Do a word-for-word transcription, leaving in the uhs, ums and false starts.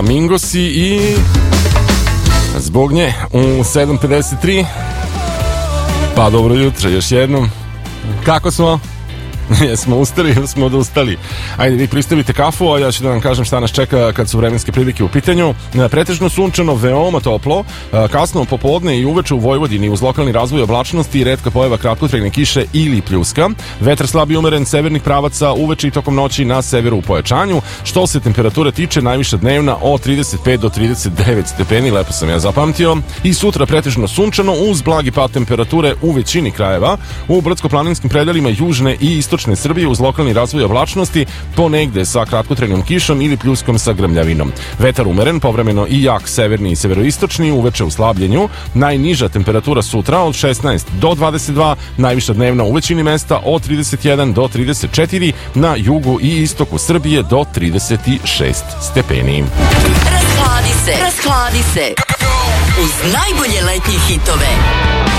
Flamingosi i zbog nje u sedam pedeset tri. Pa dobro jutro još jednom. Kako smo? Jesmo ustali ili smo odustali? Ajde, vi pristavite kafu, a ja ću da vam kažem šta nas čeka kad su vremenske prilike u pitanju. Pretežno sunčano, veoma toplo, kasno popodne i uveče u Vojvodini uz lokalni razvoj oblačnosti i retka pojava kratkotrajne kiše ili pljuska. Vetar slab i umeren severnih pravaca, uveče i tokom noći na severu u pojačanju. Što se temperature tiče, najviša dnevna od trideset pet do trideset devet stepeni, lepo sam ja zapamtio. I sutra pretežno sunčano uz blagi pad temperature u većini krajeva. U brdsko-planinskim predelima južne i istočne Srbije uz lokalni razvoj oblačnosti, ponegde sa kratkotrajnom kišom ili pljuskom sa grmljavinom. Vetar umeren, povremeno i jak severni i severoistočni, uveče u slabljenju. Najniža temperatura sutra od šesnaest do dvadeset dva, najviša dnevna u većini mesta od trideset jedan do trideset četiri, na jugu i istoku Srbije do trideset šest stepeni. Rashladi se, rashladi se uz najbolje letnje hitove.